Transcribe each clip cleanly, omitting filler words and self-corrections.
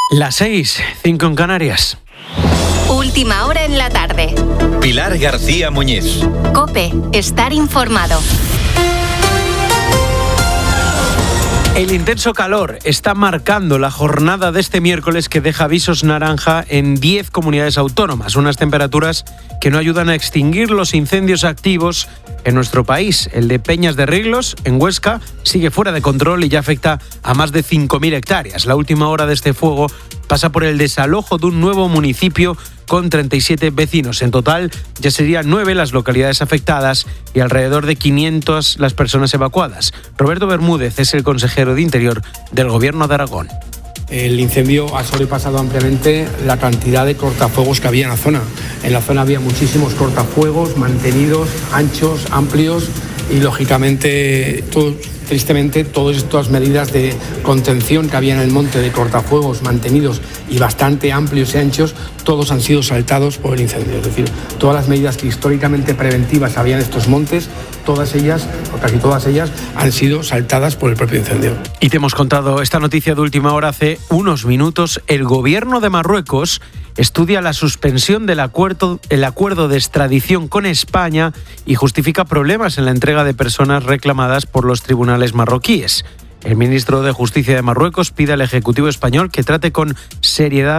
Las 6:05 en Canarias. Última hora en la tarde. Pilar García Muñiz. COPE, estar informado. El intenso calor está marcando la jornada de este miércoles, que deja avisos naranja en 10 comunidades autónomas. Unas temperaturas que no ayudan a extinguir los incendios activos en nuestro país. El de Peñas de Riglos, en Huesca, sigue fuera de control y ya afecta a más de 5.000 hectáreas. La última hora de este fuego pasa por el desalojo de un nuevo municipio con 37 vecinos. En total ya serían 9 las localidades afectadas y alrededor de 500 las personas evacuadas. Roberto Bermúdez es el consejero de Interior del Gobierno de Aragón. El incendio ha sobrepasado ampliamente la cantidad de cortafuegos que había en la zona. En la zona había muchísimos cortafuegos mantenidos, anchos, amplios y lógicamente tristemente todas estas medidas de contención que había en el monte de cortafuegos mantenidos y bastante amplios y anchos, todos han sido saltados por el incendio. Es decir, todas las medidas que históricamente preventivas había en estos montes, todas ellas, o casi todas ellas, han sido saltadas por el propio incendio. Y te hemos contado esta noticia de última hora hace unos minutos. El gobierno de Marruecos estudia la suspensión del acuerdo de extradición con España y justifica problemas en la entrega de personas reclamadas por los tribunales marroquíes. El ministro de Justicia de Marruecos pide al Ejecutivo español que trate con seriedad,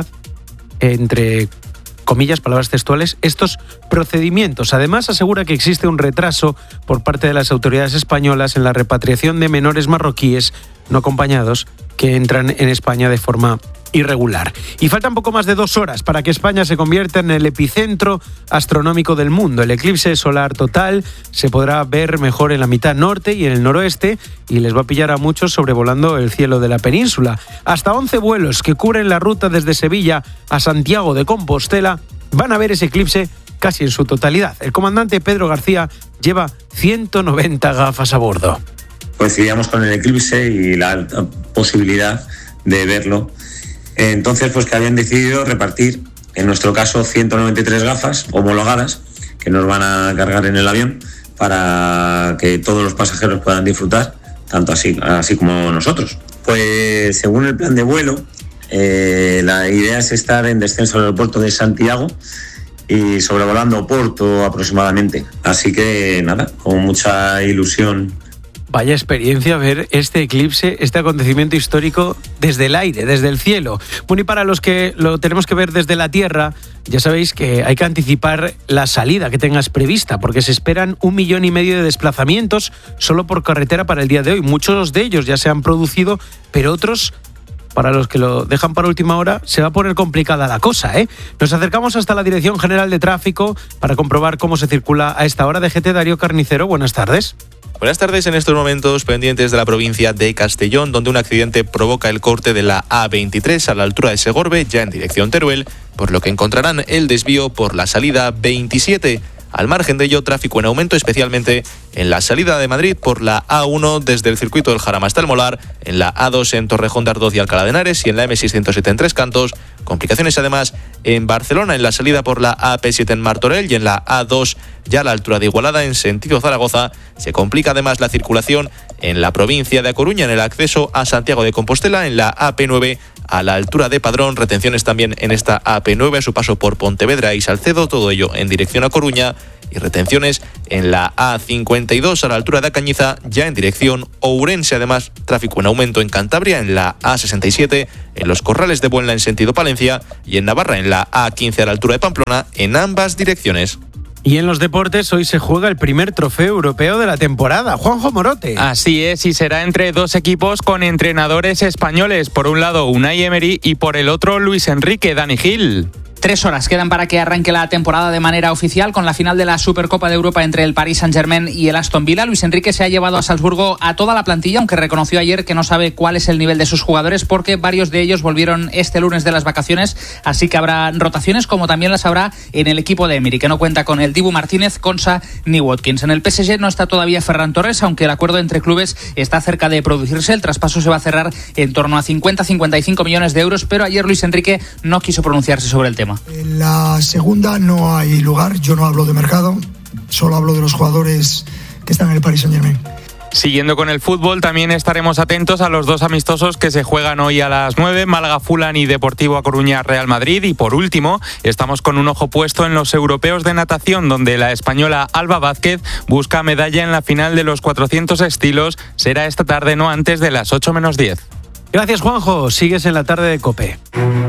entre comillas, palabras textuales, estos procedimientos. Además, asegura que existe un retraso por parte de las autoridades españolas en la repatriación de menores marroquíes no acompañados que entran en España de forma irregular. Y faltan poco más de 2 horas para que España se convierta en el epicentro astronómico del mundo. El eclipse solar total se podrá ver mejor en la mitad norte y en el noroeste y les va a pillar a muchos sobrevolando el cielo de la península. Hasta 11 vuelos que cubren la ruta desde Sevilla a Santiago de Compostela van a ver ese eclipse casi en su totalidad. El comandante Pedro García lleva 190 gafas a bordo. Coincidíamos con el eclipse y la posibilidad de verlo. Entonces, pues que habían decidido repartir, en nuestro caso, 193 gafas homologadas que nos van a cargar en el avión para que todos los pasajeros puedan disfrutar, tanto así como nosotros. Pues según el plan de vuelo, la idea es estar en descenso al aeropuerto de Santiago y sobrevolando Oporto aproximadamente. Así que nada, con mucha ilusión. Vaya experiencia ver este eclipse, este acontecimiento histórico desde el aire, desde el cielo. Bueno, y para los que lo tenemos que ver desde la tierra, ya sabéis que hay que anticipar la salida que tengas prevista, porque se esperan 1,5 millones de desplazamientos solo por carretera para el día de hoy. Muchos de ellos ya se han producido, pero otros, para los que lo dejan para última hora, se va a poner complicada la cosa, ¿eh? Nos acercamos hasta la Dirección General de Tráfico para comprobar cómo se circula a esta hora. DGT, Darío Carnicero, buenas tardes. Buenas tardes. En estos momentos pendientes de la provincia de Castellón, donde un accidente provoca el corte de la A23 a la altura de Segorbe, ya en dirección Teruel, por lo que encontrarán el desvío por la salida 27. Al margen de ello, tráfico en aumento, especialmente en la salida de Madrid por la A1 desde el circuito del Jarama hasta el Molar, en la A2 en Torrejón de Ardoz y Alcalá de Henares y en la M607 en Tres Cantos. Complicaciones además en Barcelona, en la salida por la AP7 en Martorell y en la A2 ya a la altura de Igualada en sentido Zaragoza. Se complica además la circulación en la provincia de A Coruña en el acceso a Santiago de Compostela, en la AP9 a la altura de Padrón. Retenciones también en esta AP9 a su paso por Pontevedra y Salcedo, todo ello en dirección a Coruña, y retenciones en la A52 a la altura de Cañiza, ya en dirección Ourense. Además, tráfico en aumento en Cantabria, en la A67, en los Corrales de Buenla en sentido Palencia y en Navarra en la A15 a la altura de Pamplona, en ambas direcciones. Y en los deportes, hoy se juega el primer trofeo europeo de la temporada. Juanjo Morote. Así es, y será entre 2 equipos con entrenadores españoles. Por un lado, Unai Emery, y por el otro, Luis Enrique. Dani Gil. 3 horas quedan para que arranque la temporada de manera oficial con la final de la Supercopa de Europa entre el Paris Saint-Germain y el Aston Villa. Luis Enrique se ha llevado a Salzburgo a toda la plantilla, aunque reconoció ayer que no sabe cuál es el nivel de sus jugadores porque varios de ellos volvieron este lunes de las vacaciones, así que habrá rotaciones como también las habrá en el equipo de Emery, que no cuenta con el Dibu Martínez, Konsa ni Watkins. En el PSG no está todavía Ferran Torres, aunque el acuerdo entre clubes está cerca de producirse. El traspaso se va a cerrar en torno a 50-55 millones de euros, pero ayer Luis Enrique no quiso pronunciarse sobre el tema. La segunda no hay lugar, yo no hablo de mercado, solo hablo de los jugadores que están en el Paris Saint-Germain. Siguiendo con el fútbol, también estaremos atentos a los 2 amistosos que se juegan hoy a las 9, Málaga-Fulham y Deportivo A Coruña-Real Madrid. Y por último, estamos con un ojo puesto en los europeos de natación, donde la española Alba Vázquez busca medalla en la final de los 400 estilos. Será esta tarde, no antes de las 8 menos 10. Gracias, Juanjo. Sigues en la tarde de COPE.